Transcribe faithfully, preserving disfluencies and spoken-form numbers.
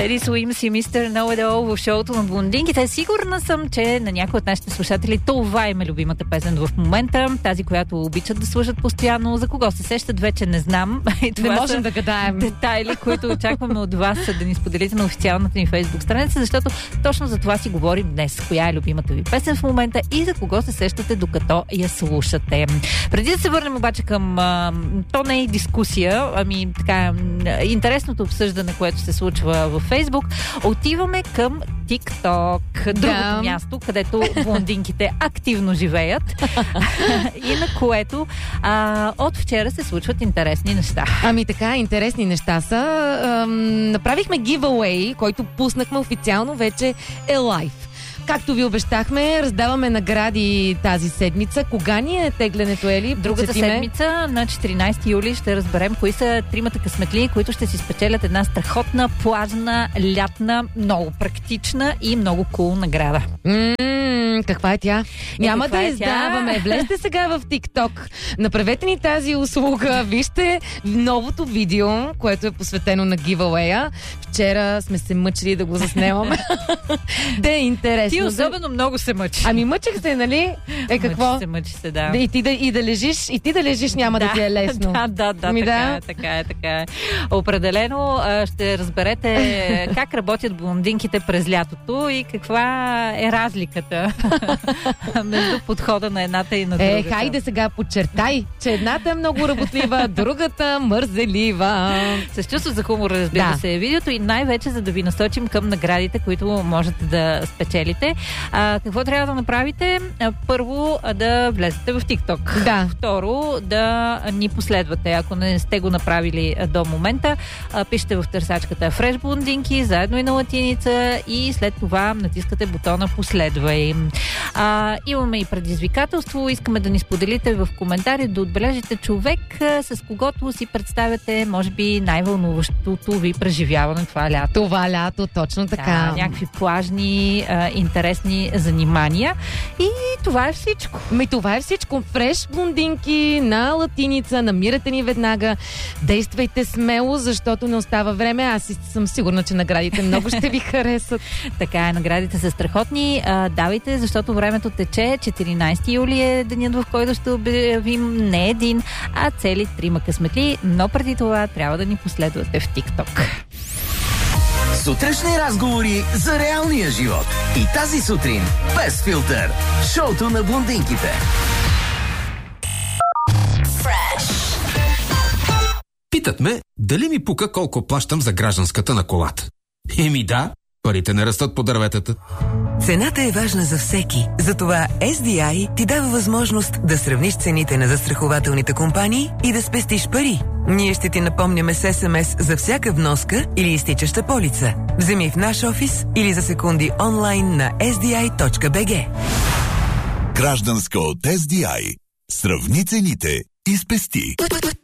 Тедис Уимс и мистер Know It All в шоуто на блондинките. Сигурна съм, че на някои от нашите слушатели това им е любимата песен в момента. Тази, която обичат да слушат постоянно. За кого се сещат, вече не знам. И това не можем да гадаем. Детайли, които очакваме от вас да ни споделите на официалната ни фейсбук страница, защото точно за това си говорим днес. Коя е любимата ви песен в момента и за кого се сещате, докато я слушате. Преди да се върнем обаче към а, то не е дискусия, ами така интересното обсъждане, което се случва във Фейсбук, отиваме към TikTok, другото да. място, където блондинките активно живеят и на което а, от вчера се случват интересни неща. Ами така, интересни неща са. Ам, направихме giveaway, който пуснахме официално, вече е лайв. Както ви обещахме, раздаваме награди тази седмица. Кога ни е теглянето, Ели? Другата Подсетиме. седмица, на четиринайсети юли, ще разберем кои са тримата късметли, които ще си спечелят една страхотна, плажна, лятна, много практична и много кул награда. М-м, каква е тя? Е, Няма да е издаваме. тя? Влезте сега в TikTok. Направете ни тази услуга. Вижте новото видео, което е посветено на giveaway-а. Вчера сме се мъчили да го заснемаме. Да е интересно. Ти особено много се мъчи. Ами мъчих се, нали? Е, какво? Мъчи се, мъчи се, да. Да, и, ти да, и да лежиш, и ти да лежиш няма да, да ти е лесно. Да, да, да, Ми, така, да. Е, така е, така е. Определено ще разберете как работят блондинките през лятото и каква е разликата между подхода на едната и на другата. Е, хайде сега подчертай, че едната е много работлива, другата мързелива. С чувство за хумор, разбира да. се, е видеото и най-вече за да ви насочим към наградите, които можете да спечелите. А, какво трябва да направите? А, първо, да влезете в TikTok. Да. Второ, да ни последвате. Ако не сте го направили до момента, а, пишете в търсачката Fresh Блондинки, заедно и на латиница и след това натискате бутона Последвай. А, имаме и предизвикателство. Искаме да ни споделите в коментари, да отбележите човек, а, с когото си представяте, може би, най-вълнуващото ви преживяване това лято. Това лято, точно така. Да, някакви плажни, а, интересни занимания. И това е всичко. Ми това е всичко. Фреш Блондинки на латиница. Намирате ни веднага. Действайте смело, защото не остава време. Аз съм сигурна, че наградите много ще ви харесат. Така е, наградите са страхотни. А, давайте, защото времето тече. четиринайсети юли е денят, в който ще обявим не един, а цели трима късметли. Но преди това трябва да ни последвате в TikTok. Сутрешни разговори за реалния живот. И тази сутрин без филтър. Шоуто на блондинките. Fresh. Питат ме, дали ми пука колко плащам за гражданската на колата. Еми да, парите не растат по дърветата. Цената е важна за всеки. Затова Ес Ди Ай ти дава възможност да сравниш цените на застрахователните компании и да спестиш пари. Ние ще ти напомняме с Ес Ем Ес за всяка вноска или изтичаща полица. Вземи в наш офис или за секунди онлайн на ес ди ай точка би джи. Гражданска от Ес Ди Ай. Сравни цените и спести.